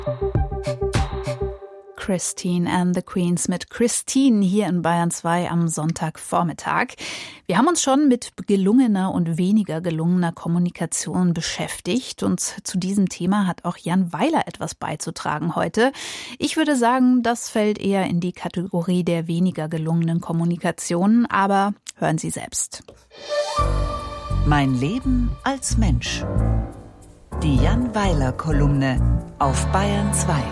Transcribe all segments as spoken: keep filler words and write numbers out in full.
Christine and the Queens mit Christine hier in Bayern zwei am Sonntagvormittag. Wir haben uns schon mit gelungener und weniger gelungener Kommunikation beschäftigt und zu diesem Thema hat auch Jan Weiler etwas beizutragen heute. Ich würde sagen, das fällt eher in die Kategorie der weniger gelungenen Kommunikation, aber hören Sie selbst. Mein Leben als Mensch. Die Jan Weiler Kolumne auf Bayern zwei.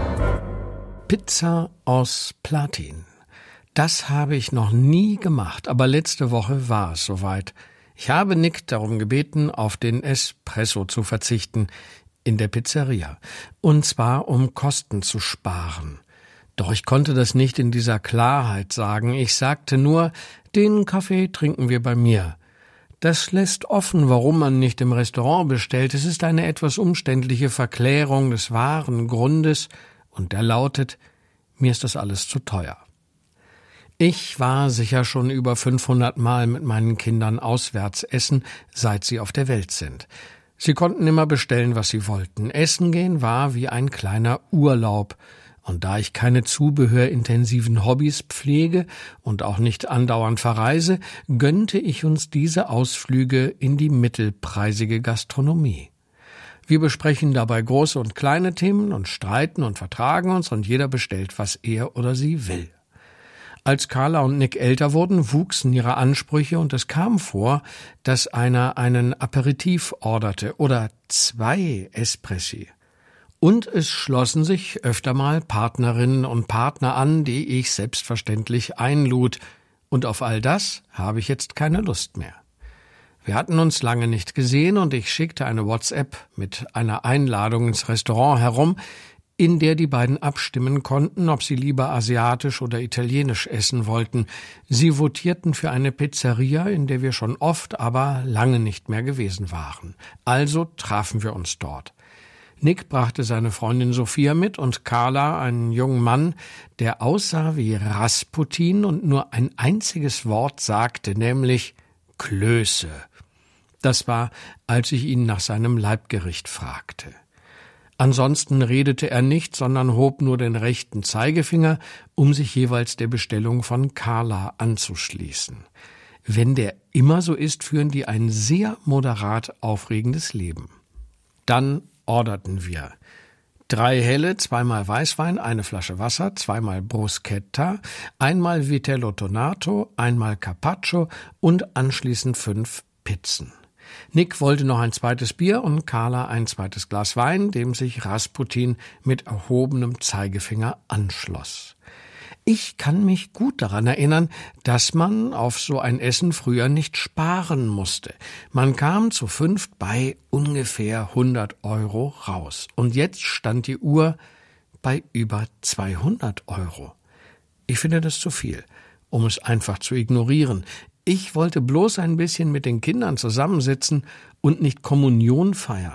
Pizza aus Platin. Das habe ich noch nie gemacht, aber letzte Woche war es soweit. Ich habe Nick darum gebeten, auf den Espresso zu verzichten in der Pizzeria. Und zwar, um Kosten zu sparen. Doch ich konnte das nicht in dieser Klarheit sagen. Ich sagte nur, den Kaffee trinken wir bei mir. Das lässt offen, warum man nicht im Restaurant bestellt. Es ist eine etwas umständliche Verklärung des wahren Grundes, und der lautet, mir ist das alles zu teuer. Ich war sicher schon über fünfhundert Mal mit meinen Kindern auswärts essen, seit sie auf der Welt sind. Sie konnten immer bestellen, was sie wollten. Essen gehen war wie ein kleiner Urlaub. Und da ich keine zubehörintensiven Hobbys pflege und auch nicht andauernd verreise, gönnte ich uns diese Ausflüge in die mittelpreisige Gastronomie. Wir besprechen dabei große und kleine Themen und streiten und vertragen uns und jeder bestellt, was er oder sie will. Als Carla und Nick älter wurden, wuchsen ihre Ansprüche und es kam vor, dass einer einen Aperitif orderte oder zwei Espressi. Und es schlossen sich öfter mal Partnerinnen und Partner an, die ich selbstverständlich einlud. Und auf all das habe ich jetzt keine Lust mehr. Wir hatten uns lange nicht gesehen und ich schickte eine WhatsApp mit einer Einladung ins Restaurant herum, in der die beiden abstimmen konnten, ob sie lieber asiatisch oder italienisch essen wollten. Sie votierten für eine Pizzeria, in der wir schon oft, aber lange nicht mehr gewesen waren. Also trafen wir uns dort. Nick brachte seine Freundin Sophia mit und Carla einen jungen Mann, der aussah wie Rasputin und nur ein einziges Wort sagte, nämlich Klöße. Das war, als ich ihn nach seinem Leibgericht fragte. Ansonsten redete er nicht, sondern hob nur den rechten Zeigefinger, um sich jeweils der Bestellung von Carla anzuschließen. Wenn der immer so ist, führen die ein sehr moderat aufregendes Leben. Dann orderten wir drei helle, zweimal Weißwein, eine Flasche Wasser, zweimal Bruschetta, einmal Vitello Tonato, einmal Carpaccio und anschließend fünf Pizzen. Nick wollte noch ein zweites Bier und Carla ein zweites Glas Wein, dem sich Rasputin mit erhobenem Zeigefinger anschloss. Ich kann mich gut daran erinnern, dass man auf so ein Essen früher nicht sparen musste. Man kam zu fünft bei ungefähr hundert Euro raus. Und jetzt stand die Uhr bei über zweihundert Euro. Ich finde das zu viel, um es einfach zu ignorieren. Ich wollte bloß ein bisschen mit den Kindern zusammensitzen und nicht Kommunion feiern.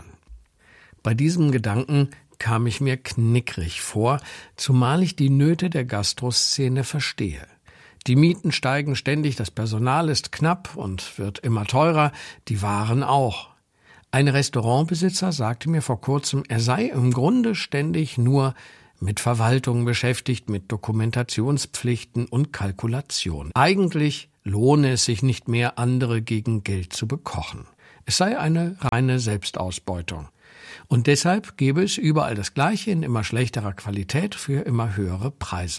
Bei diesem Gedanken kam ich mir knickrig vor, zumal ich die Nöte der Gastroszene verstehe. Die Mieten steigen ständig, das Personal ist knapp und wird immer teurer, die Waren auch. Ein Restaurantbesitzer sagte mir vor kurzem, er sei im Grunde ständig nur mit Verwaltung beschäftigt, mit Dokumentationspflichten und Kalkulation. Eigentlich lohne es sich nicht mehr, andere gegen Geld zu bekochen. Es sei eine reine Selbstausbeutung. Und deshalb gebe es überall das Gleiche in immer schlechterer Qualität für immer höhere Preise.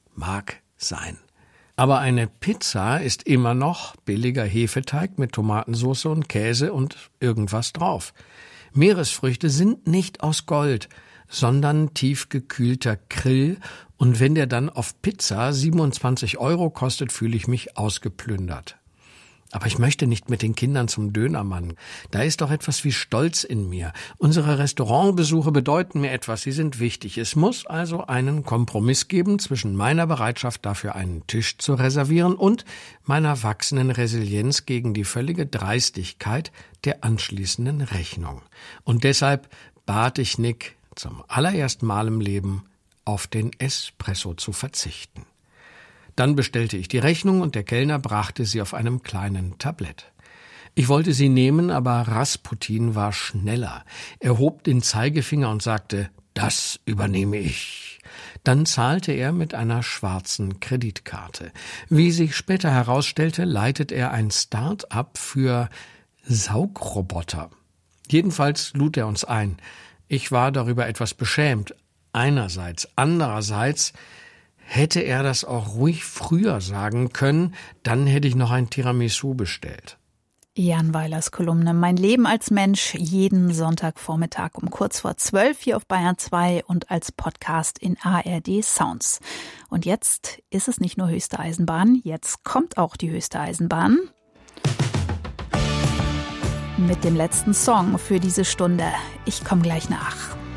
Mag sein. Aber eine Pizza ist immer noch billiger Hefeteig mit Tomatensauce und Käse und irgendwas drauf. Meeresfrüchte sind nicht aus Gold, sondern tiefgekühlter Krill, und wenn der dann auf Pizza siebenundzwanzig Euro kostet, fühle ich mich ausgeplündert. Aber ich möchte nicht mit den Kindern zum Dönermann. Da ist doch etwas wie Stolz in mir. Unsere Restaurantbesuche bedeuten mir etwas, sie sind wichtig. Es muss also einen Kompromiss geben zwischen meiner Bereitschaft, dafür einen Tisch zu reservieren, und meiner wachsenden Resilienz gegen die völlige Dreistigkeit der anschließenden Rechnung. Und deshalb bat ich Nick zum allerersten Mal im Leben, auf den Espresso zu verzichten. Dann bestellte ich die Rechnung und der Kellner brachte sie auf einem kleinen Tablett. Ich wollte sie nehmen, aber Rasputin war schneller. Er hob den Zeigefinger und sagte, das übernehme ich. Dann zahlte er mit einer schwarzen Kreditkarte. Wie sich später herausstellte, leitet er ein Start-up für Saugroboter. Jedenfalls lud er uns ein. Ich war darüber etwas beschämt. Einerseits. Andererseits hätte er das auch ruhig früher sagen können, dann hätte ich noch ein Tiramisu bestellt. Jan Weilers Kolumne Mein Leben als Mensch, jeden Sonntagvormittag um kurz vor zwölf hier auf Bayern zwei und als Podcast in A R D Sounds. Und jetzt ist es nicht nur höchste Eisenbahn, jetzt kommt auch die höchste Eisenbahn. Mit dem letzten Song für diese Stunde. Ich komme gleich nach.